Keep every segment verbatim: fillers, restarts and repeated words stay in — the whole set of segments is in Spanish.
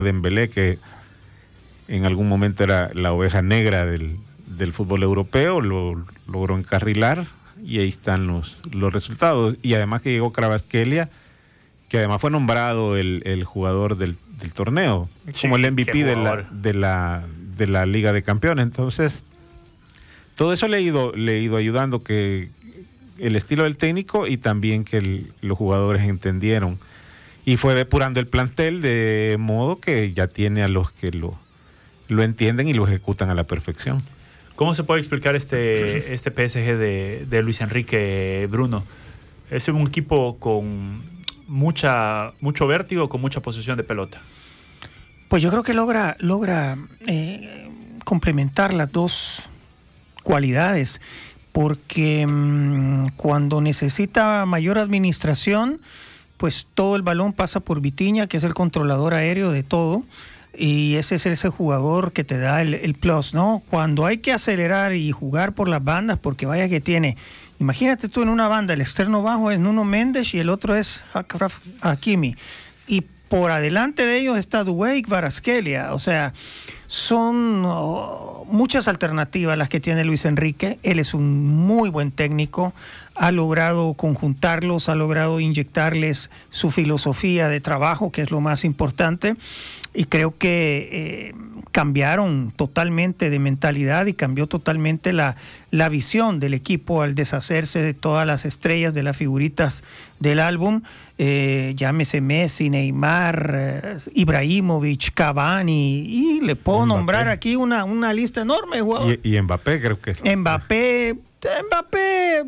Dembélé, que en algún momento era la oveja negra del, del fútbol europeo, lo logró encarrilar y ahí están los, los resultados. Y además que llegó Kvaratskhelia, que además fue nombrado el, el jugador del, del torneo, sí, como el M V P de la, de, la, de la Liga de Campeones. Entonces, todo eso le ha ido, le ha ido ayudando, que el estilo del técnico y también que el, los jugadores entendieron. Y fue depurando el plantel de modo que ya tiene a los que lo, lo entienden y lo ejecutan a la perfección. ¿Cómo se puede explicar este, este P S G de, de Luis Enrique, Bruno? Es un equipo con mucha mucho vértigo, con mucha posesión de pelota. Pues yo creo que logra, logra eh, complementar las dos cualidades, porque mmm, cuando necesita mayor administración, pues todo el balón pasa por Vitinha, que es el controlador aéreo de todo, y ese es ese jugador que te da el, el plus, ¿no? Cuando hay que acelerar y jugar por las bandas, porque vaya que tiene, imagínate tú en una banda, el externo bajo es Nuno Mendes y el otro es Achraf Hakimi, y por adelante de ellos está Doué y Kvaratskhelia, o sea, son oh, muchas alternativas las que tiene Luis Enrique. Él es un muy buen técnico, ha logrado conjuntarlos, ha logrado inyectarles su filosofía de trabajo, que es lo más importante, y creo que eh, cambiaron totalmente de mentalidad y cambió totalmente la, la visión del equipo al deshacerse de todas las estrellas, de las figuritas del álbum, eh, llámese Messi, Neymar, eh, Ibrahimovic, Cavani, y le puedo Mbappé. nombrar aquí una, una lista enorme de jugadores. Y, y Mbappé creo que es. Mbappé, Mbappé,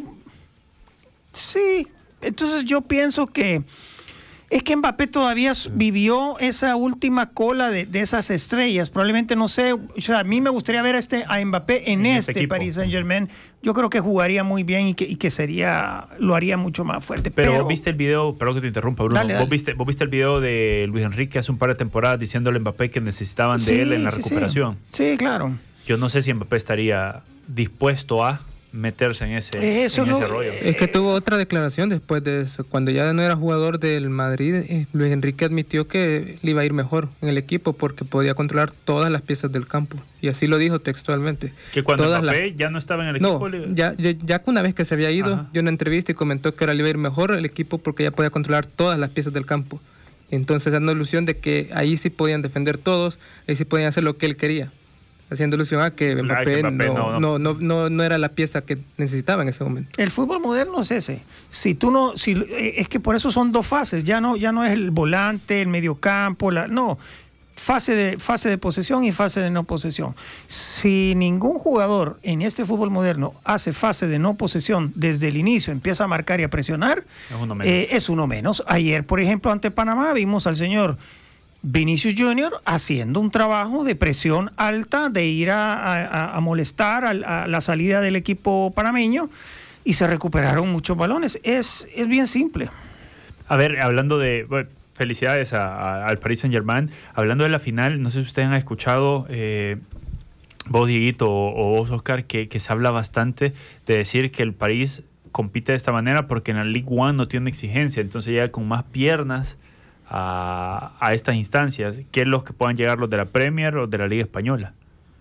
sí. Entonces yo pienso que es que Mbappé todavía vivió esa última cola de, de esas estrellas. Probablemente, no sé, o sea, a mí me gustaría ver a, este, a Mbappé en, en este, este Paris Saint-Germain. Yo creo que jugaría muy bien y que, y que sería, lo haría mucho más fuerte. Pero, pero viste el video, perdón que te interrumpa, Bruno. Dale, dale. ¿Vos, viste, vos viste el video de Luis Enrique hace un par de temporadas diciéndole a Mbappé que necesitaban de sí, él en la sí, recuperación? Sí. sí, claro. Yo no sé si Mbappé estaría dispuesto a meterse en ese, eso en no, ese rollo. Es que tuvo otra declaración después de eso. Cuando ya no era jugador del Madrid, eh, Luis Enrique admitió que le iba a ir mejor en el equipo porque podía controlar todas las piezas del campo. Y así lo dijo textualmente. Que cuando todas Mbappé las... ya no estaba en el equipo. No, le... ya, ya, ya una vez que se había ido, Ajá. dio una entrevista y comentó que ahora le iba a ir mejor el equipo porque ya podía controlar todas las piezas del campo. Entonces dando ilusión de que ahí sí podían defender todos, ahí sí podían hacer lo que él quería, haciendo ilusión a que Mbappé, Ay, que Mbappé no, no, no, no, no era la pieza que necesitaba en ese momento. El fútbol moderno es ese. Si tú no, si es que por eso son dos fases. Ya no, ya no es el volante, el mediocampo, la, no. Fase de, fase de posesión y fase de no posesión. Si ningún jugador en este fútbol moderno hace fase de no posesión desde el inicio, empieza a marcar y a presionar, es uno menos. Eh, es uno menos. Ayer, por ejemplo, ante Panamá, vimos al señor Vinicius Junior haciendo un trabajo de presión alta, de ir a, a, a molestar a, a la salida del equipo panameño, y se recuperaron muchos balones. Es, es bien simple. A ver, hablando de... Bueno, felicidades a, a, al Paris Saint-Germain. Hablando de la final, no sé si ustedes han escuchado, eh, vos, Dieguito, o, o vos, Oscar, que, que se habla bastante de decir que el París compite de esta manera porque en la Ligue uno no tiene exigencia, entonces llega con más piernas a, a estas instancias. ¿Qué es los que puedan llegar, los de la Premier o de la Liga Española?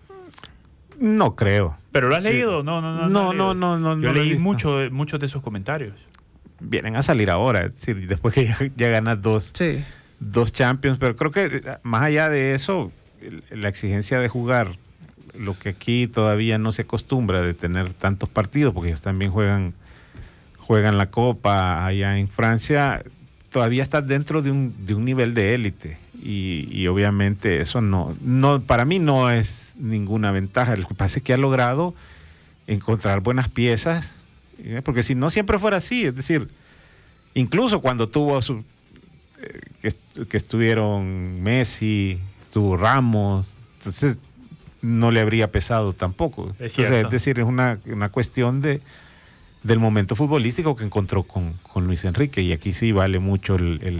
No creo. ¿Pero lo has leído? No, no, no. No, no, no, no, no. Yo no leí mucho, muchos de esos comentarios. Vienen a salir ahora, es decir, después que ya, ya ganas dos, sí. dos Champions, pero creo que más allá de eso, la exigencia de jugar, lo que aquí todavía no se acostumbra de tener tantos partidos, porque ellos también juegan, juegan la Copa allá en Francia, todavía estás dentro de un, de un nivel de élite, y, y obviamente eso no, no, para mí no es ninguna ventaja. Lo que pasa es que ha logrado encontrar buenas piezas, porque si no siempre fuera así, es decir, incluso cuando tuvo su, eh, que, que estuvieron Messi, tuvo Ramos, entonces no le habría pesado tampoco. Es, entonces, es decir, es una, una cuestión de del momento futbolístico que encontró con, con Luis Enrique, y aquí sí vale mucho el, el,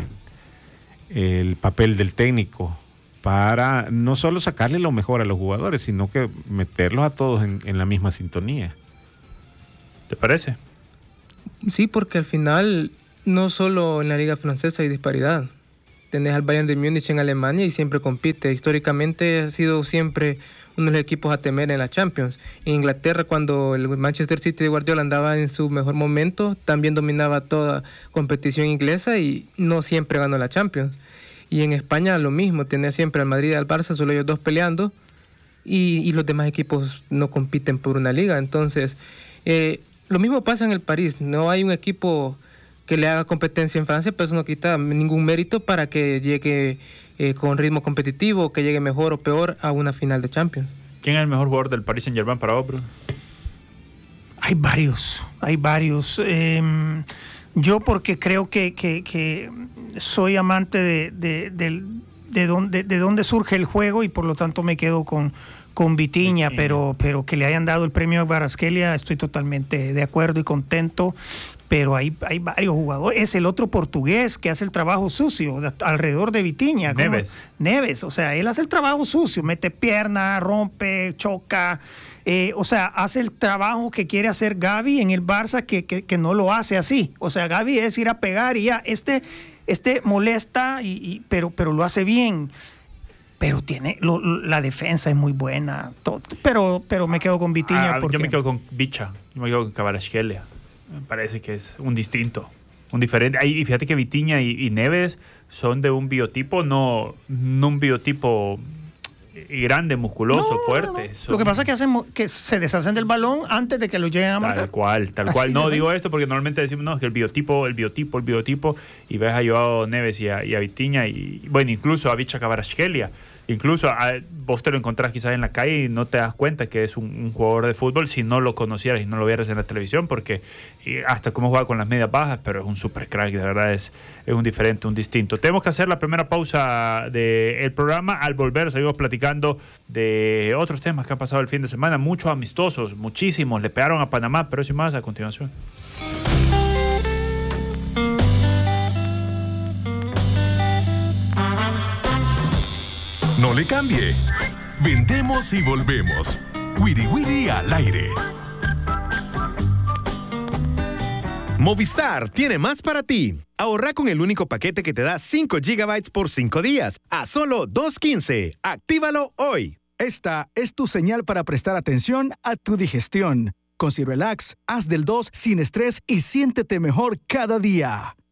el papel del técnico para no solo sacarle lo mejor a los jugadores, sino que meterlos a todos en, en la misma sintonía. ¿Te parece? Sí, porque al final no solo en la liga francesa hay disparidad. tenés al Bayern de Múnich en Alemania y siempre compite. Históricamente ha sido siempre uno de los equipos a temer en la Champions. En Inglaterra, cuando el Manchester City de Guardiola andaba en su mejor momento, también dominaba toda competición inglesa y no siempre ganó la Champions. Y en España lo mismo, tenía siempre al Madrid y al Barça, solo ellos dos peleando, y, y los demás equipos no compiten por una liga. Entonces, eh, lo mismo pasa en el París, no hay un equipo que le haga competencia en Francia, pero eso no quita ningún mérito para que llegue eh, con ritmo competitivo, que llegue mejor o peor a una final de Champions. ¿Quién es el mejor jugador del Paris Saint-Germain para vos, Bruno? Hay varios, hay varios. Eh, yo porque creo que, que, que soy amante de, de, de, de, dónde, de dónde surge el juego y por lo tanto me quedo con, con Vitinha, sí. pero, pero que le hayan dado el premio a Kvaratskhelia, estoy totalmente de acuerdo y contento. Pero hay, hay varios jugadores. Es el otro portugués que hace el trabajo sucio de, alrededor de Vitinha. Neves. Neves, o sea, él hace el trabajo sucio, mete pierna, rompe, choca. Eh, o sea, hace el trabajo que quiere hacer Gavi en el Barça, que, que, que no lo hace así. O sea, Gavi es ir a pegar y ya. Este, este molesta, y, y, pero, pero lo hace bien. Pero tiene lo, la defensa es muy buena. Todo, pero, pero me quedo con Vitinha. Ah, porque... Yo me quedo con Bicha, yo me quedo con Kvaratskhelia. Me parece que es un distinto, un diferente. Y fíjate que Vitinha y, y Neves son de un biotipo, no, no un biotipo grande, musculoso, no, fuerte. No. Son... Lo que pasa es que, hacen, que se deshacen del balón antes de que lo lleguen a marcar. Tal cual, tal cual. Así no digo esto porque normalmente decimos, no, es que el biotipo, el biotipo, el biotipo, y ves a Joao Neves y a, y a Vitinha, y bueno, incluso a Bicha Kvaratskhelia. Incluso a, vos te lo encontrás quizás en la calle y no te das cuenta que es un, un jugador de fútbol si no lo conocieras y no lo vieras en la televisión, porque hasta cómo juega con las medias bajas, pero es un super crack, de verdad es, es un diferente, un distinto. Tenemos que hacer la primera pausa del programa. Al volver seguimos platicando de otros temas que han pasado el fin de semana, muchos amistosos, muchísimos, le pegaron a Panamá, pero eso y más a continuación. No le cambie. Vendemos y volvemos. Wiri Wiri al aire. Movistar tiene más para ti. Ahorra con el único paquete que te da cinco gigabytes por cinco días a solo dos quince. Actívalo hoy. Esta es tu señal para prestar atención a tu digestión. Con Cirelax, haz del dos sin estrés y siéntete mejor cada día.